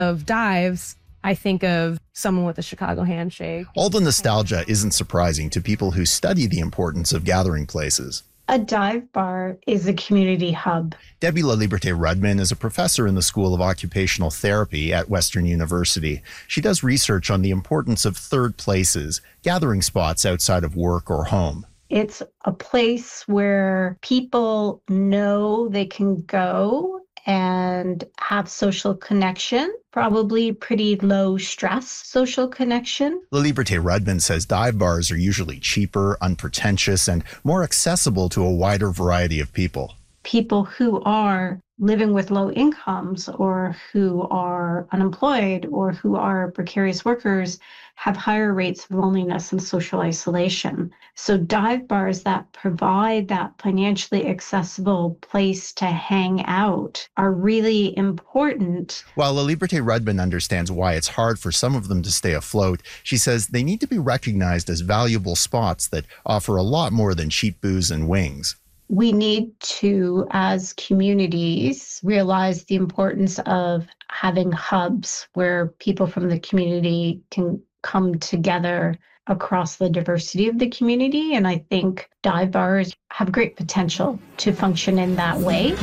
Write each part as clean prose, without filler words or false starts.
of dives, I think of someone with a Chicago handshake. All the nostalgia isn't surprising to people who study the importance of gathering places. A dive bar is a community hub. Debbie LaLiberte Rudman is a professor in the School of Occupational Therapy at Western University. She does research on the importance of third places, gathering spots outside of work or home. It's a place where people know they can go and have social connection, probably pretty low stress social connection. LaLiberte Rudman says dive bars are usually cheaper, unpretentious, and more accessible to a wider variety of people. People who are living with low incomes or who are unemployed or who are precarious workers have higher rates of loneliness and social isolation. So dive bars that provide that financially accessible place to hang out are really important. While LaLiberte Rudman understands why it's hard for some of them to stay afloat, she says they need to be recognized as valuable spots that offer a lot more than cheap booze and wings. We need to, as communities, realize the importance of having hubs where people from the community can come together across the diversity of the community. And I think dive bars have great potential to function in that way.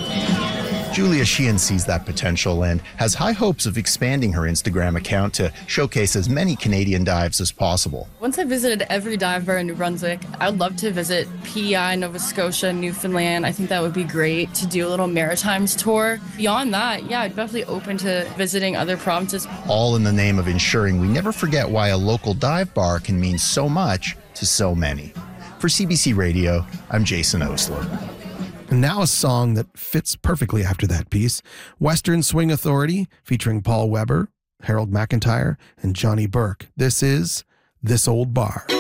Julia Sheehan sees that potential and has high hopes of expanding her Instagram account to showcase as many Canadian dives as possible. Once I visited every dive bar in New Brunswick, I would love to visit PEI, Nova Scotia, Newfoundland. I think that would be great to do a little Maritimes tour. Beyond that, yeah, I'd definitely open to visiting other provinces. All in the name of ensuring we never forget why a local dive bar can mean so much to so many. For CBC Radio, I'm Jason Osler. And now a song that fits perfectly after that piece. Western Swing Authority, featuring Paul Weber, Harold McIntyre, and Johnny Burke. This is This Old Bar.